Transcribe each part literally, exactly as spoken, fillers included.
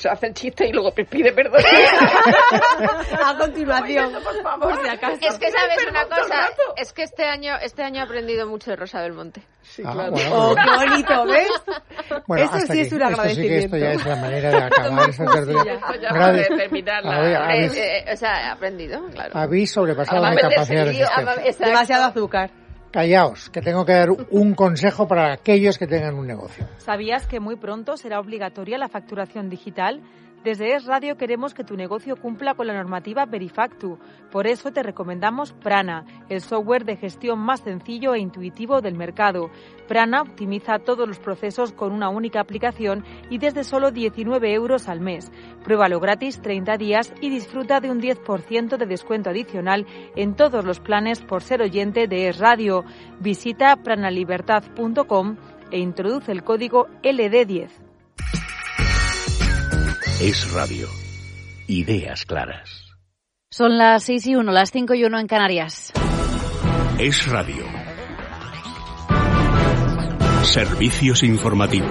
Se hacen chistes y luego pide perdón. A continuación, por favor, por si acaso. Es que sabes una cosa, es que este año este año he aprendido mucho de Rosa Belmonte. Sí, ah, claro. Bueno, Oh, qué bonito, ¿ves? bueno, Esto hasta sí aquí. es un Esto sí que esto ya es la manera de acabar esta tertulia. Gracias. De terminarla. A ver, Eh, habéis, eh, o sea, he aprendido, claro. habéis sobrepasado Además, mi meterse capacidad de lío, resistencia. además, exacto. Demasiado azúcar. Callaos, que tengo que dar un consejo para aquellos que tengan un negocio. ¿Sabías que muy pronto será obligatoria la facturación digital? Desde Es Radio queremos que tu negocio cumpla con la normativa Verifactu. Por eso te recomendamos Prana, el software de gestión más sencillo e intuitivo del mercado. Prana optimiza todos los procesos con una única aplicación y desde solo diecinueve euros al mes. Pruébalo gratis treinta días y disfruta de un diez por ciento de descuento adicional en todos los planes por ser oyente de Es Radio. Visita pranalibertad punto com e introduce el código L D diez. Es Radio. Ideas claras. Son las seis y uno, las cinco y uno en Canarias. Es Radio. Servicios informativos.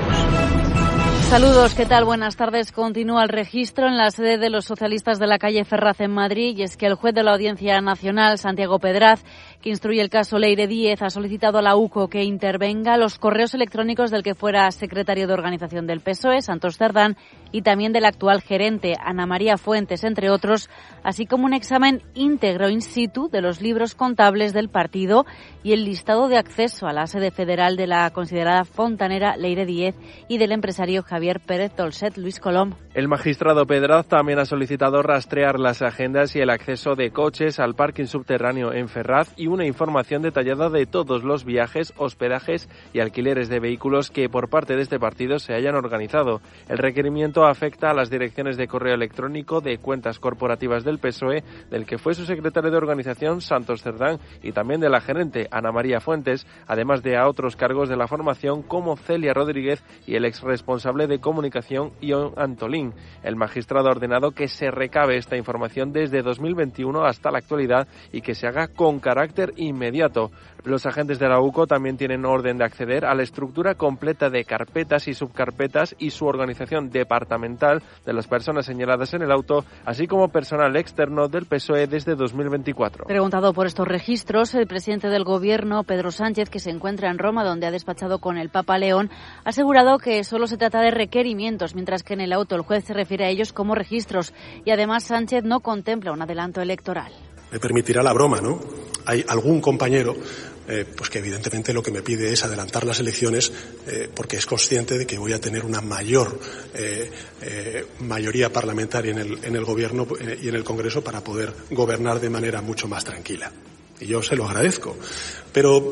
Saludos, ¿qué tal? Buenas tardes. Continúa el registro en la sede de los socialistas de la calle Ferraz en Madrid y es que el juez de la Audiencia Nacional, Santiago Pedraz, que instruye el caso Leire Díez, ha solicitado a la U C O que intervenga los correos electrónicos del que fuera secretario de organización del P S O E, Santos Cerdán, y también del actual gerente, Ana María Fuentes, entre otros, así como un examen íntegro in situ de los libros contables del partido y el listado de acceso a la sede federal de la considerada fontanera Leire Díez y del empresario Javier Pérez Dolcet. Luis Colom. El magistrado Pedraz también ha solicitado rastrear las agendas y el acceso de coches al parking subterráneo en Ferraz y una información detallada de todos los viajes, hospedajes y alquileres de vehículos que por parte de este partido se hayan organizado. El requerimiento afecta a las direcciones de correo electrónico de cuentas corporativas del P S O E, del que fue su secretario de organización Santos Cerdán y también de la gerente Ana María Fuentes, además de a otros cargos de la formación como Celia Rodríguez y el ex responsable de comunicación Ion Antolín. El magistrado ha ordenado que se recabe esta información desde dos mil veintiuno hasta la actualidad y que se haga con carácter inmediato. Los agentes de la U C O también tienen orden de acceder a la estructura completa de carpetas y subcarpetas y su organización departamental de las personas señaladas en el auto, así como personal externo del P S O E desde dos mil veinticuatro. Preguntado por estos registros, el presidente del Gobierno, Pedro Sánchez, que se encuentra en Roma, donde ha despachado con el Papa León, ha asegurado que solo se trata de requerimientos, mientras que en el auto el juez se refiere a ellos como registros. Y además Sánchez no contempla un adelanto electoral. Me permitirá la broma, ¿no? Hay algún compañero eh, pues que evidentemente lo que me pide es adelantar las elecciones eh, porque es consciente de que voy a tener una mayor eh, eh, mayoría parlamentaria en el, en el Gobierno eh, y en el Congreso para poder gobernar de manera mucho más tranquila. Y yo se lo agradezco. Pero,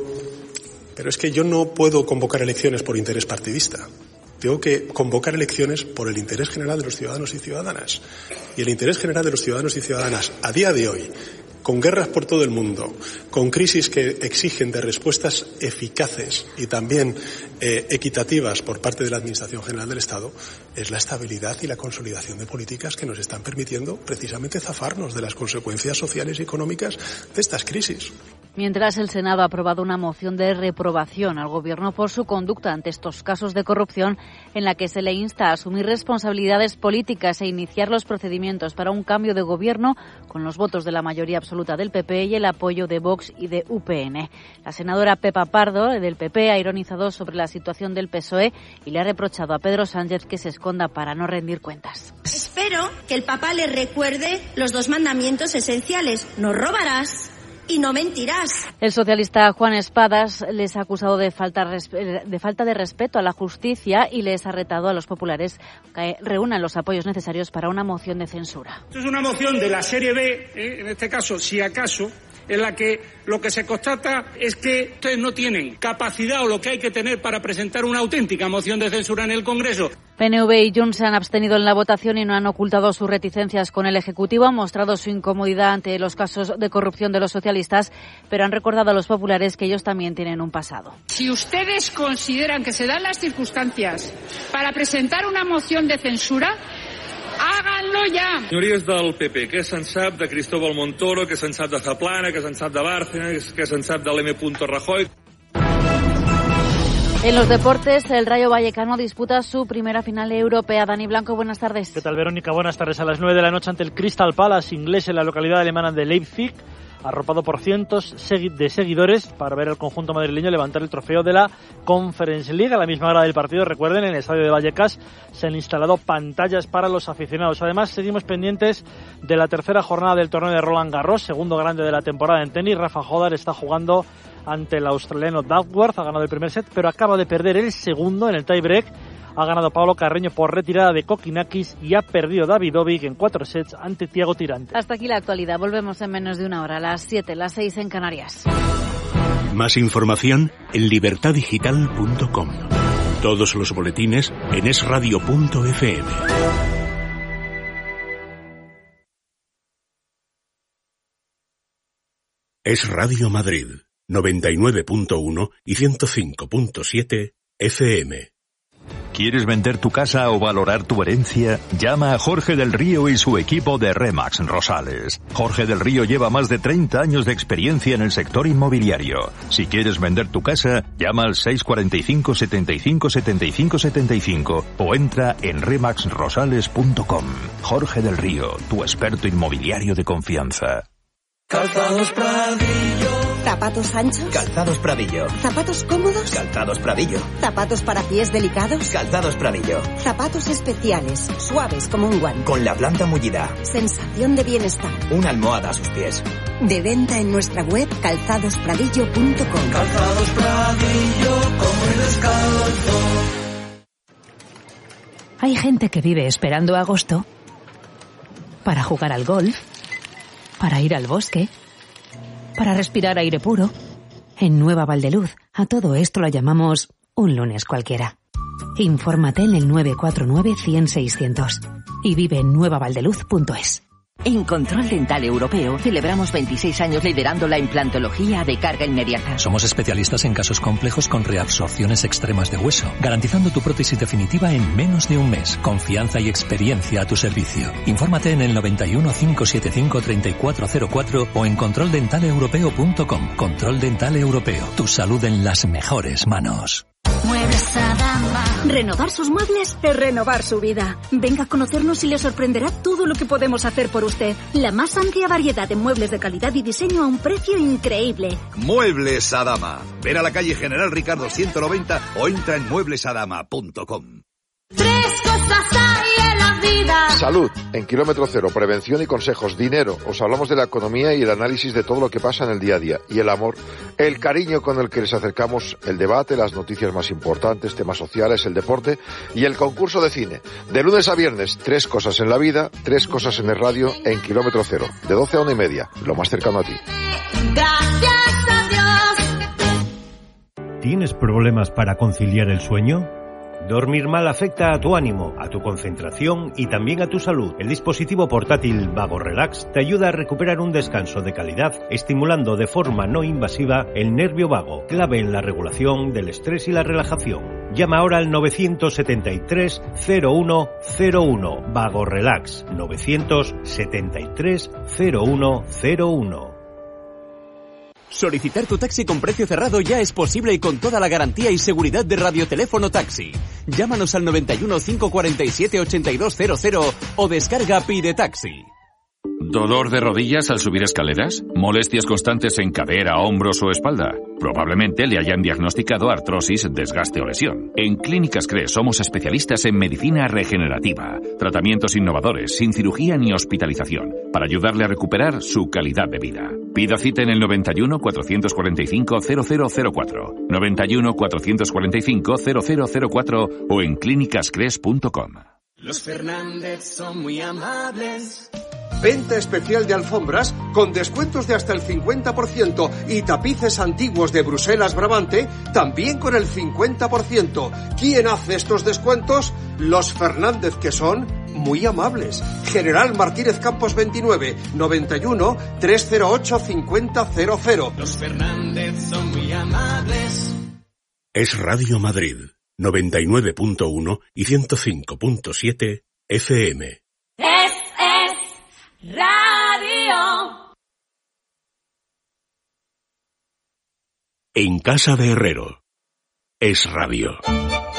pero es que yo no puedo convocar elecciones por interés partidista. Tengo que convocar elecciones por el interés general de los ciudadanos y ciudadanas. Y el interés general de los ciudadanos y ciudadanas a día de hoy, con guerras por todo el mundo, con crisis que exigen de respuestas eficaces y también eh, equitativas por parte de la Administración General del Estado, es la estabilidad y la consolidación de políticas que nos están permitiendo precisamente zafarnos de las consecuencias sociales y económicas de estas crisis. Mientras el Senado ha aprobado una moción de reprobación al Gobierno por su conducta ante estos casos de corrupción, en la que se le insta a asumir responsabilidades políticas e iniciar los procedimientos para un cambio de gobierno con los votos de la mayoría absoluta del P P y el apoyo de Vox y de U P N. La senadora Pepa Pardo, del P P, ha ironizado sobre la situación del P S O E y le ha reprochado a Pedro Sánchez que se esconda para no rendir cuentas. Espero que el Papa le recuerde los dos mandamientos esenciales: no robarás y no mentirás. El socialista Juan Espadas les ha acusado de falta, de falta de respeto a la justicia y les ha retado a los populares que reúnan los apoyos necesarios para una moción de censura. Esto es una moción de la serie B, ¿eh? En este caso, si acaso, en la que lo que se constata es que ustedes no tienen capacidad o lo que hay que tener para presentar una auténtica moción de censura en el Congreso. P N V y Junts se han abstenido en la votación y no han ocultado sus reticencias con el Ejecutivo, han mostrado su incomodidad ante los casos de corrupción de los socialistas, pero han recordado a los populares que ellos también tienen un pasado. Si ustedes consideran que se dan las circunstancias para presentar una moción de censura, háganlo ya. Senyories del P P, què se'n sap de Cristóbal Montoro, què se'n sap de Zaplana, què se'n sap de Bárcenas, què se'n sap de l'M. Rajoy? En los deportes, el Rayo Vallecano disputa su primera final europea. Dani Blanco, buenas tardes. ¿Qué tal, Verónica? Buenas tardes. A las nueve de la noche ante el Crystal Palace inglés en la localidad alemana de Leipzig, arropado por cientos de seguidores para ver al conjunto madrileño levantar el trofeo de la Conference League. A la misma hora del partido, recuerden, en el estadio de Vallecas se han instalado pantallas para los aficionados. Además, seguimos pendientes de la tercera jornada del torneo de Roland Garros, segundo grande de la temporada en tenis. Rafa Jodar está jugando ante el australiano Duckworth, ha ganado el primer set, pero acaba de perder el segundo en el tiebreak. Ha ganado Pablo Carreño por retirada de Kokinakis y ha perdido Davidovic en cuatro sets ante Thiago Tirante. Hasta aquí la actualidad. Volvemos en menos de una hora, a las siete, las seis en Canarias. Más información en libertad digital punto com. Todos los boletines en es radio punto efe eme. Es Radio Madrid, noventa y nueve punto uno y ciento cinco punto siete efe eme. ¿Quieres vender tu casa o valorar tu herencia? Llama a Jorge del Río y su equipo de Remax Rosales. Jorge del Río lleva más de treinta años de experiencia en el sector inmobiliario. Si quieres vender tu casa, llama al seis cuatro cinco, setenta y cinco, setenta y cinco, setenta y cinco o entra en remax rosales punto com. Jorge del Río, tu experto inmobiliario de confianza. Calzados Pradillo. ¿Zapatos anchos? Calzados Pradillo. ¿Zapatos cómodos? Calzados Pradillo. ¿Zapatos para pies delicados? Calzados Pradillo. Zapatos especiales, suaves como un guante. Con la planta mullida. Sensación de bienestar. Una almohada a sus pies. De venta en nuestra web calzados pradillo punto com. Calzados Pradillo, como el descalzo. Hay gente que vive esperando agosto para jugar al golf, para ir al bosque, para respirar aire puro. En Nueva Valdeluz, a todo esto lo llamamos un lunes cualquiera. Infórmate en el nueve cuatro nueve, cien, seiscientos y vive en nueva valdeluz punto es. En Control Dental Europeo celebramos veintiséis años liderando la implantología de carga inmediata. Somos especialistas en casos complejos con reabsorciones extremas de hueso, garantizando tu prótesis definitiva en menos de un mes. Confianza y experiencia a tu servicio. Infórmate en el noventa y uno, cinco setenta y cinco, treinta y cuatro cero cuatro o en control dental europeo punto com. Control Dental Europeo. Tu salud en las mejores manos. Muebles Adama. Renovar sus muebles es renovar su vida. Venga a conocernos y le sorprenderá todo lo que podemos hacer por usted. La más amplia variedad de muebles de calidad y diseño a un precio increíble. Muebles Adama. Ven a la calle General Ricardo ciento noventa o entra en muebles adama punto com. Tres cosas hay en la vida. Salud, en Kilómetro Cero, prevención y consejos. Dinero, os hablamos de la economía y el análisis de todo lo que pasa en el día a día. Y el amor, el cariño con el que les acercamos el debate, las noticias más importantes, temas sociales, el deporte y el concurso de cine. De lunes a viernes, tres cosas en la vida, tres cosas en el radio, en Kilómetro Cero. De doce a una y media, lo más cercano a ti. Gracias a Dios. ¿Tienes problemas para conciliar el sueño? Dormir mal afecta a tu ánimo, a tu concentración y también a tu salud. El dispositivo portátil Vago Relax te ayuda a recuperar un descanso de calidad, estimulando de forma no invasiva el nervio vago, clave en la regulación del estrés y la relajación. Llama ahora al nueve siete tres, cero uno cero uno. Vago Relax, nueve siete tres, cero uno cero uno. Solicitar tu taxi con precio cerrado ya es posible y con toda la garantía y seguridad de Radioteléfono Taxi. Llámanos al noventa y uno, cinco cuarenta y siete, ochenta y dos cero cero o descarga Pide Taxi. ¿Dolor de rodillas al subir escaleras? ¿Molestias constantes en cadera, hombros o espalda? Probablemente le hayan diagnosticado artrosis, desgaste o lesión. En Clínicas CRE somos especialistas en medicina regenerativa, tratamientos innovadores, sin cirugía ni hospitalización, para ayudarle a recuperar su calidad de vida. Pida cita en el noventa y uno, cuatrocientos cuarenta y cinco, cero cero cero cuatro, noventa y uno, cuatrocientos cuarenta y cinco, cero cero cero cuatro o en clínicas cres punto com. Los Fernández son muy amables. Venta especial de alfombras con descuentos de hasta el cincuenta por ciento y tapices antiguos de Bruselas Brabante también con el cincuenta por ciento. ¿Quién hace estos descuentos? Los Fernández, que son muy amables. General Martínez Campos veintinueve, noventa y uno, trescientos ocho, cincuenta cero cero. Los Fernández son muy amables. Es Radio Madrid, noventa y nueve punto uno y ciento cinco punto siete efe eme. Es, es radio. En Casa de Herrero. Es Radio.